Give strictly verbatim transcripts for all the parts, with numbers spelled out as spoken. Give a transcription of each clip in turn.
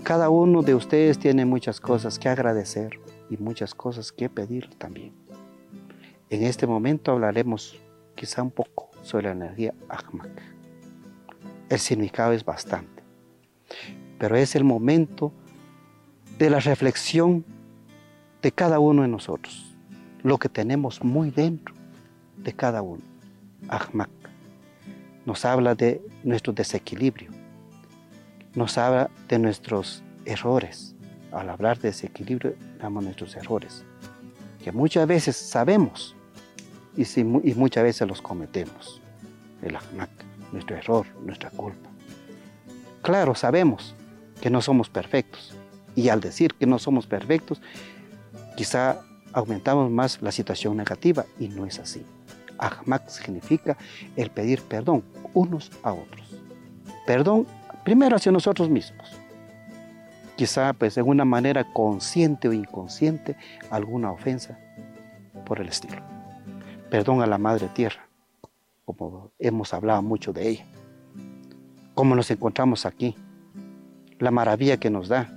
Cada uno de ustedes tiene muchas cosas que agradecer y muchas cosas que pedir también. En este momento hablaremos quizá un poco sobre la energía Ajmak. El significado es bastante, pero es el momento de la reflexión de cada uno de nosotros, lo que tenemos muy dentro de cada uno. Ajmak nos habla de nuestro desequilibrio, nos habla de nuestros errores. Al hablar de desequilibrio, damos nuestros errores, que muchas veces sabemos y, si, y muchas veces los cometemos. El Ajmak, nuestro error, nuestra culpa. Claro, sabemos que no somos perfectos, y al decir que no somos perfectos, quizá aumentamos más la situación negativa, y no es así. Ajmak significa el pedir perdón unos a otros. Perdón primero hacia nosotros mismos. Quizá pues de una manera consciente o inconsciente alguna ofensa por el estilo. Perdón a la Madre Tierra, como hemos hablado mucho de ella. Como nos encontramos aquí, la maravilla que nos da.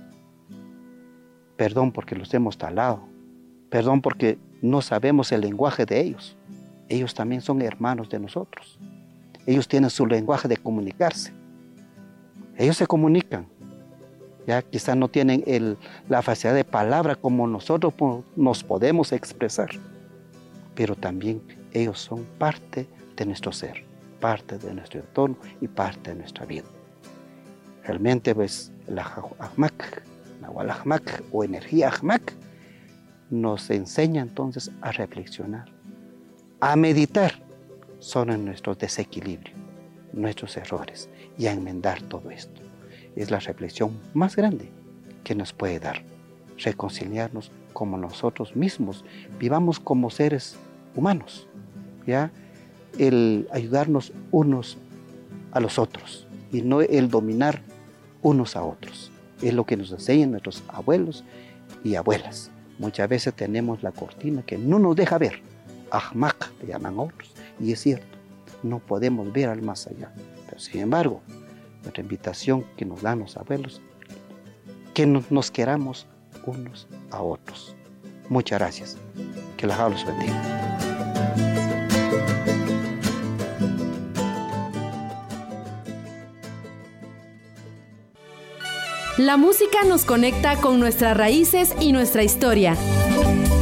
Perdón porque los hemos talado. Perdón porque no sabemos el lenguaje de ellos. Ellos también son hermanos de nosotros. Ellos tienen su lenguaje de comunicarse. Ellos se comunican. Ya quizás no tienen el, la facilidad de palabra como nosotros nos podemos expresar. Pero también ellos son parte de nuestro ser, parte de nuestro entorno y parte de nuestra vida. Realmente pues el Ajmak, Nahual Ajmak o energía Ajmak nos enseña entonces a reflexionar, a meditar sobre nuestro desequilibrio, nuestros errores y a enmendar todo esto. Es la reflexión más grande que nos puede dar, reconciliarnos como nosotros mismos, vivamos como seres humanos, ¿ya? El ayudarnos unos a los otros y no el dominar unos a otros. Es lo que nos enseñan nuestros abuelos y abuelas. Muchas veces tenemos la cortina que no nos deja ver. Ajmak le llaman otros. Y es cierto, no podemos ver al más allá. Pero sin embargo, nuestra invitación que nos dan los abuelos, que nos, nos queramos unos a otros. Muchas gracias. Que la Jao los bendiga. La música nos conecta con nuestras raíces y nuestra historia.